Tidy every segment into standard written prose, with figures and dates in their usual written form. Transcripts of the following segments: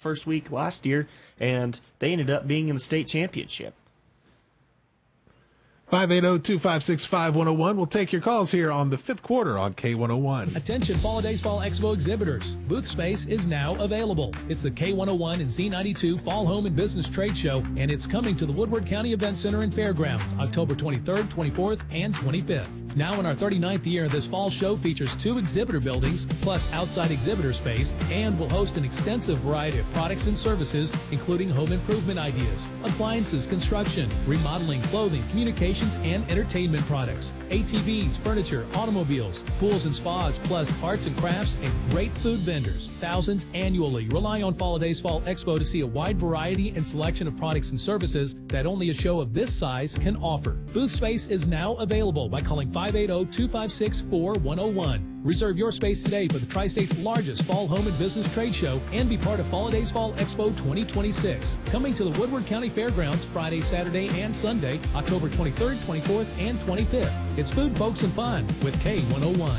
lost first week last year, and they ended up being in the state championship. 580-256-5101. We'll take your calls here on the fifth quarter on K101. Attention Holidays Fall Expo exhibitors. Booth space is now available. It's the K101 and Z92 Fall Home and Business Trade Show, and it's coming to the Woodward County Event Center and Fairgrounds October 23rd, 24th, and 25th. Now in our 39th year, this fall show features 2 exhibitor buildings plus outside exhibitor space, and will host an extensive variety of products and services, including home improvement ideas, appliances, construction, remodeling, clothing, communications, and entertainment products, ATVs, furniture, automobiles, pools and spas, plus arts and crafts and great food vendors. Thousands annually rely on Holidays Fall Expo to see a wide variety and selection of products and services that only a show of this size can offer. Booth space is now available by calling 580-256-4101. Reserve your space today for the Tri-State's largest fall home and business trade show and be part of Holidays Fall Expo 2026. Coming to the Woodward County Fairgrounds Friday, Saturday, and Sunday, October 23rd, 24th, and 25th. It's food, folks, and fun with K101.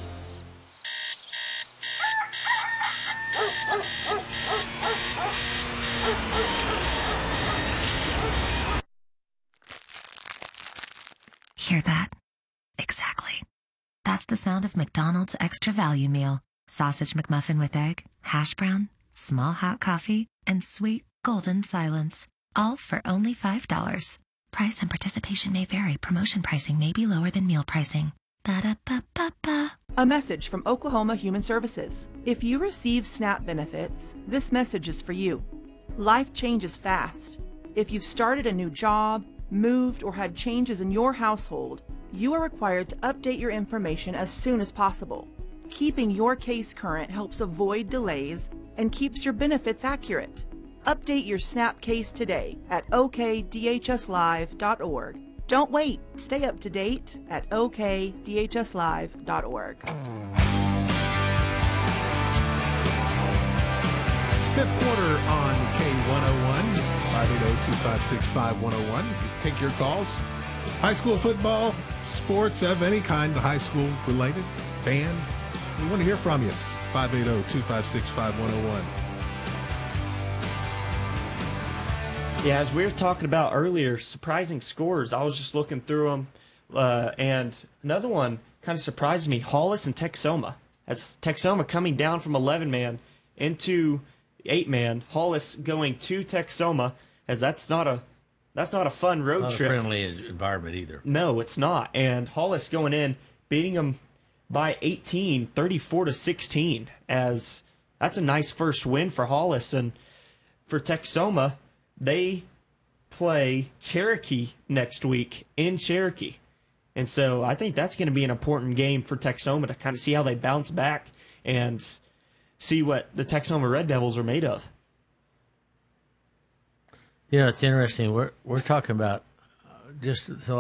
Hear that? Exactly. That's the sound of McDonald's Extra Value Meal. Sausage McMuffin with egg, hash brown, small hot coffee, and sweet golden silence. All for only $5. Price and participation may vary. Promotion pricing may be lower than meal pricing. Ba-da-ba-ba-ba. A message from Oklahoma Human Services. If you receive SNAP benefits, this message is for you. Life changes fast. If you've started a new job, moved, or had changes in your household, you are required to update your information as soon as possible. Keeping your case current helps avoid delays and keeps your benefits accurate. Update your SNAP case today at okdhslive.org. Don't wait. Stay up to date at okdhslive.org. Fifth quarter on K101, 580-256-5101. Take your calls. High school football, sports of any kind, high school related, band. We want to hear from you. 580-256-5101. Yeah, as we were talking about earlier, surprising scores. I was just looking through them, and another one kind of surprised me, Hollis and Texoma. As Texoma coming down from 11-man into 8-man, Hollis going to Texoma, as that's not a fun road trip. Not a friendly environment either. No, it's not. And Hollis going in, beating them by 18, 34-16, as that's a nice first win for Hollis. And for Texoma, they play Cherokee next week in Cherokee. And so I think that's going to be an important game for Texoma to kind of see how they bounce back and see what the Texoma Red Devils are made of. You know, it's interesting. We're talking about just